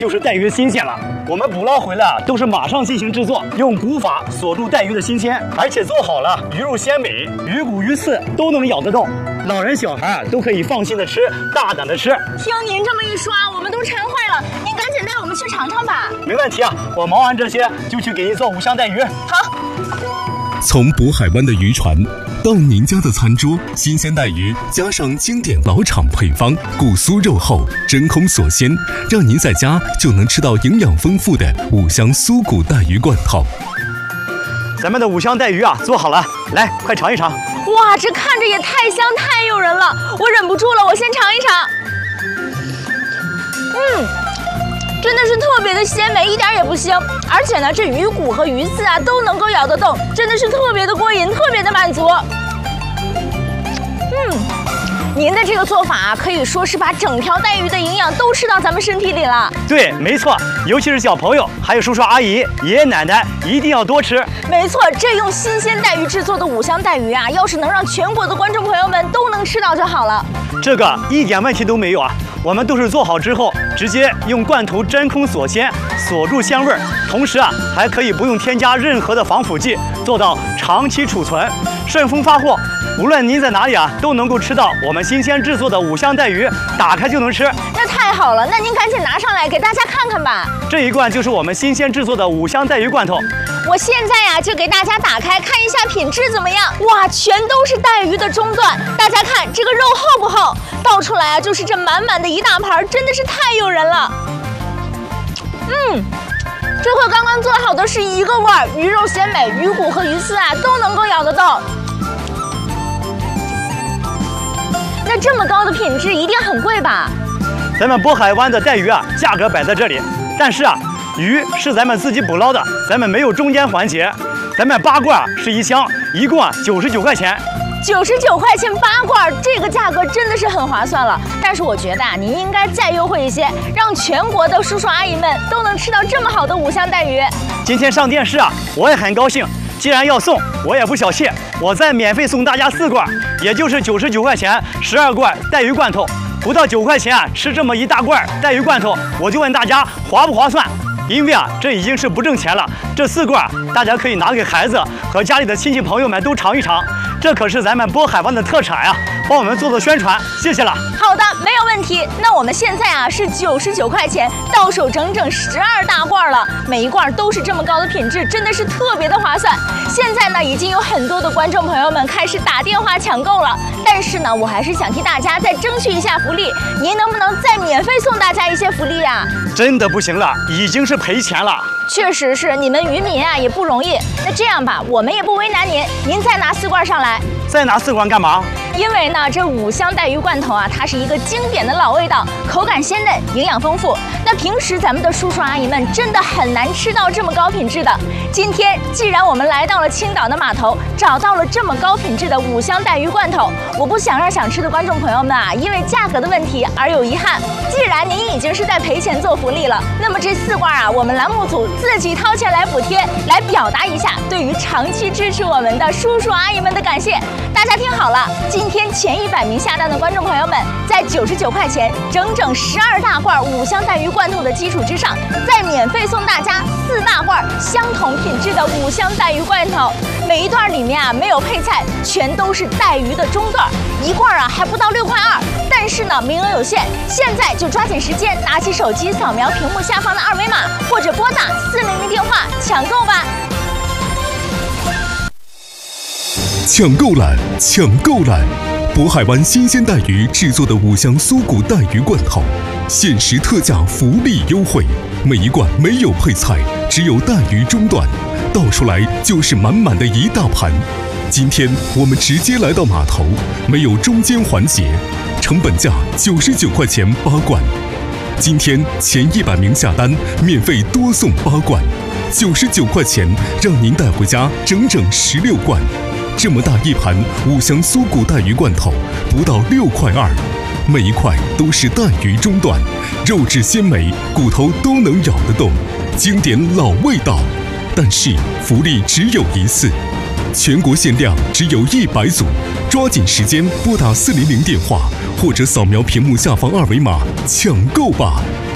就是带鱼新鲜了。我们捕捞回来都是马上进行制作，用古法锁住带鱼的新鲜，而且做好了，鱼肉鲜美，鱼骨鱼刺都能咬得动，老人小孩都可以放心的吃，大胆的吃。 听您这么一说我们都馋坏了，您赶紧带我们去尝尝吧。 没问题啊，我忙完这些就去给您做五香带鱼。 好。 从渤海湾的渔船到您家的餐桌，新鲜带鱼加上经典老厂配方，骨酥肉厚，真空锁鲜，让您在家就能吃到营养丰富的五香酥骨带鱼罐头。 咱们的五香带鱼做好了，来，快尝一尝。 哇，这看着也太香太诱人了，我忍不住了，我先尝一尝。真的是特别的鲜美，一点也不腥，而且呢，这鱼骨和鱼刺都能够咬得动，真的是特别的过瘾，特别的满足。您的这个做法可以说是把整条带鱼的营养都吃到咱们身体里了。 对，没错，尤其是小朋友，还有叔叔阿姨、爷爷奶奶，一定要多吃。 没错，这用新鲜带鱼制作的五香带鱼要是能让全国的观众朋友们都能吃到就好了。 这个一点问题都没有我们都是做好之后，直接用罐头真空锁鲜，锁住鲜味儿，同时还可以不用添加任何的防腐剂，做到长期储存，顺丰发货。无论您在哪里都能够吃到我们新鲜制作的五香带鱼，打开就能吃。 那太好了，那您赶紧拿上来给大家看看吧。 这一罐就是我们新鲜制作的五香带鱼罐头。 我现在就给大家打开看一下品质怎么样。哇，全都是带鱼的中段，大家看这个肉厚不厚？倒出来就是这满满的一大盘，真的是太诱人了。这和刚刚做好的是一个味儿，鱼肉鲜美，鱼骨和鱼刺都能够咬得动。那这么高的品质一定很贵吧？ 咱们渤海湾的带鱼价格摆在这里，但是鱼是咱们自己捕捞的，咱们没有中间环节。咱们8罐是一箱，一共99块钱。 99块钱8罐，这个价格真的是很划算了。但是我觉得您应该再优惠一些，让全国的叔叔阿姨们都能吃到这么好的五香带鱼。 今天上电视我也很高兴。既然要送，我也不小气，我再免费送大家4罐，也就是99块钱12罐带鱼罐头，不到9块钱吃这么一大罐带鱼罐头，我就问大家划不划算？因为这已经是不挣钱了，这4罐大家可以拿给孩子和家里的亲戚朋友们都尝一尝，这可是咱们渤海湾的特产帮我们做宣传，谢谢了。 好的，没有问题。那我们现在是99块钱，到手整整12大罐了，每一罐都是这么高的品质，真的是特别的划算。现在呢，已经有很多的观众朋友们开始打电话抢购了，但是呢，我还是想替大家再争取一下福利，您能不能再免费送大家一些福利真的不行了，已经是赔钱了。 确实是，你们渔民也不容易。那这样吧，我们也不为难您，您再拿4罐上来。 再拿4罐干嘛？ 因为呢，这五香带鱼罐头它是一个经典的老味道，口感鲜嫩，营养丰富。那平时咱们的叔叔阿姨们真的很难吃到这么高品质的。今天既然我们来到了青岛的码头，找到了这么高品质的五香带鱼罐头，我不想让想吃的观众朋友们因为价格的问题而有遗憾。既然您已经是在赔钱做福利了，那么这4罐我们栏目组自己掏钱来补贴，来表达一下对于长期支持我们的叔叔阿姨们的感谢。大家听好了，今天前100名下单的观众朋友们，在99块钱整整12大罐五香带鱼罐头的基础之上，再免费送大家4大罐相同品质的五香带鱼罐头。每一段里面没有配菜，全都是带鱼的中段，一罐还不到6块2。但是呢，名额有限，现在就抓紧时间，拿起手机扫描屏幕下方的2维码，或者拨打400电话抢购吧。 抢购栏，抢购栏！渤海湾新鲜带鱼制作的五香酥骨带鱼罐头，限时特价福利优惠，每一罐没有配菜，只有带鱼中段，倒出来就是满满的一大盘。今天我们直接来到码头，没有中间环节，成本价99块钱8罐。今天前100名下单，免费多送8罐，99块钱让您带回家整整16罐。这么大一盘五香酥骨带鱼罐头，不到6块2，每一块都是带鱼中段，肉质鲜美，骨头都能咬得动，经典老味道。但是福利只有一次，全国限量只有100组，抓紧时间拨打400电话，或者扫描屏幕下方2维码抢购吧。